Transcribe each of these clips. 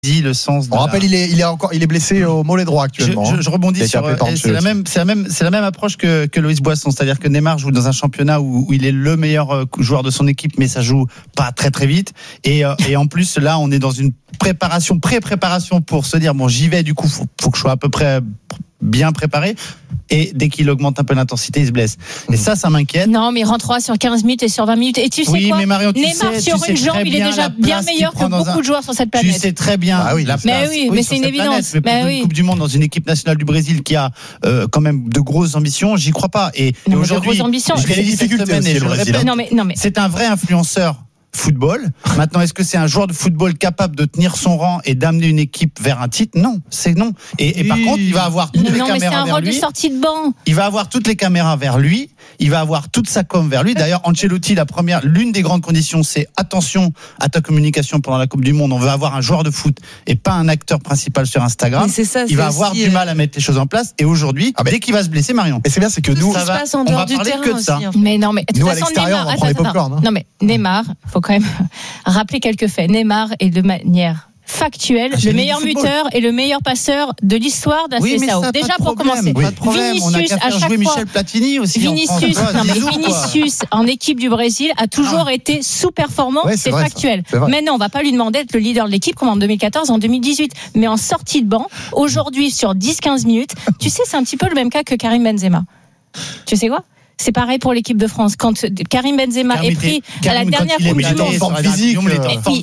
le sens de on rappelle, il est blessé au mollet droit actuellement. Je rebondis sur c'est la même approche que Loïs Boisson, c'est-à-dire que Neymar joue dans un championnat où il est le meilleur joueur de son équipe, mais ça joue pas très très vite. Et en plus là, on est dans une pré-préparation pour se dire bon, j'y vais, du coup faut que je sois à peu près bien préparé, et dès qu'il augmente un peu l'intensité, il se blesse. Et ça m'inquiète. Non, mais il rentrera sur 15 minutes et sur 20 minutes. Et tu sais quoi, mais Marion, Neymar sur une jambe, il est déjà bien meilleur que beaucoup de joueurs sur cette planète. Tu sais très bien la place. Mais c'est une évidence. Mais pour une Coupe du Monde dans une équipe nationale du Brésil qui a quand même de grosses ambitions, j'y crois pas. Et aujourd'hui, je l'ai dit cette semaine et je le répète, c'est un vrai influenceur football. Maintenant, est-ce que c'est un joueur de football capable de tenir son rang et d'amener une équipe vers un titre ? Non, c'est non. Et par contre, il va avoir toutes les caméras vers lui. Non, mais c'est un rôle de sortie de banc. Il va avoir toutes les caméras vers lui. Il va avoir toute sa com vers lui. D'ailleurs, Ancelotti, l'une des grandes conditions, c'est attention à ta communication pendant la Coupe du Monde. On veut avoir un joueur de foot et pas un acteur principal sur Instagram. Il va avoir du mal à mettre les choses en place. Et aujourd'hui, dès qu'il va se blesser, Marion. Et c'est bien, c'est que nous, on va parler que de ça. Mais non, mais de toute façon, Neymar, non, mais Neymar, faut quand même rappeler quelques faits. Neymar est de manière factuelle le meilleur buteur et le meilleur passeur de l'histoire de la CSAO. Déjà pour commencer. Vinicius, à chaque fois, Michel Platini aussi. Vinicius en équipe du Brésil a toujours été sous-performant, c'est factuel. Maintenant, on va pas lui demander d'être le leader de l'équipe comme en 2014, en 2018, mais en sortie de banc, aujourd'hui sur 10-15 minutes, tu sais, c'est un petit peu le même cas que Karim Benzema. Tu sais quoi ? C'est pareil pour l'équipe de France. Quand Karim Benzema est pris à la dernière Coupe du Monde,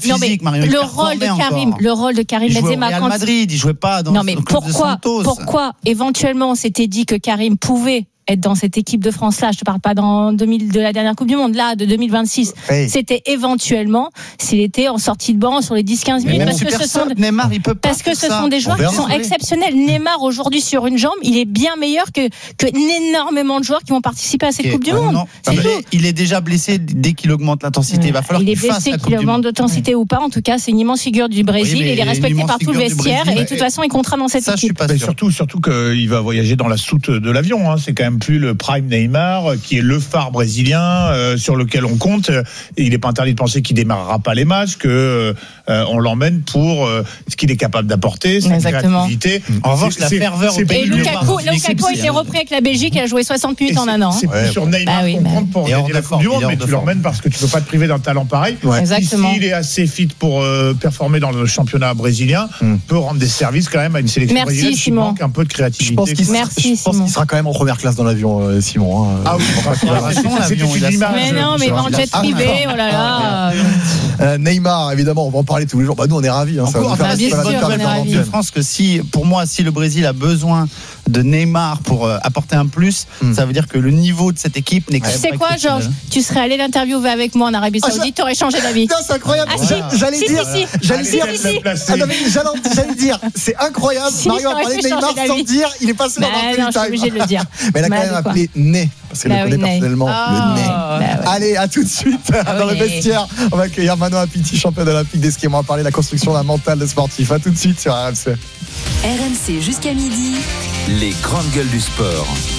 le rôle de Karim Benzema, Real Madrid, il jouait pas dans. Non, mais pourquoi éventuellement on s'était dit que Karim pouvait être dans cette équipe de France là, je te parle pas de la dernière Coupe du Monde, là, de 2026. C'était éventuellement s'il était en sortie de banc sur les 10-15 minutes, Neymar, il peut pas. Parce que ce sont des joueurs qui sont exceptionnels. Neymar, aujourd'hui, sur une jambe, il est bien meilleur que énormément de joueurs qui vont participer à cette Coupe du Monde. Il est déjà blessé dès qu'il augmente l'intensité. Il va falloir qu'il fasse la Coupe du Monde. Il est blessé, qu'il augmente l'intensité ou pas. En tout cas, c'est une immense figure du Brésil. Il est respecté par tout le vestiaire. Et de toute façon, il comptera dans cette équipe. Surtout qu'il va voyager dans la soute de l'avion. C'est quand même plus le prime Neymar qui est le phare brésilien sur lequel on compte. Il n'est pas interdit de penser qu'il démarrera pas les matchs, que on l'emmène pour ce qu'il est capable d'apporter, sa créativité. En revanche, la ferveur. Et Lukaku était repris avec la Belgique, il a joué 60 minutes en un an. C'est plus sur Neymar qu'on compte pour gagner la Coupe du Monde, mais tu l'emmènes parce que tu peux pas te priver d'un talent pareil. Exactement. S'il est assez fit pour performer dans le championnat brésilien, peut rendre des services quand même à une sélection brésilienne qui manque un peu de créativité. Je pense qu'il sera quand même en première classe dans l'avion. Simon. Ah oui, mais non, mais dans le jet privé, oh là là. Neymar, évidemment, on va en parler tous les jours. Nous, on est ravis. Je pense que si le Brésil a besoin de Neymar pour apporter un plus, ça veut dire que le niveau de cette équipe n'est pas. Tu sais quoi, Georges ? Tu serais allé l'interviewer avec moi en Arabie Saoudite, t'aurais changé d'avis. Non, c'est incroyable. J'allais dire, c'est incroyable. Mario a parlé de Neymar sans dire, il est passé dans un je suis obligé de le dire. Mais elle a quand même appelé Ney, parce qu'elle le connaît personnellement, le Ney. Allez, à tout de suite dans le vestiaire. On va accueillir Manon Apiti, championne olympique d'escrime. On va parler de la construction d'un mental de sportif. À tout de suite sur RMC. RMC jusqu'à midi. Les grandes gueules du sport.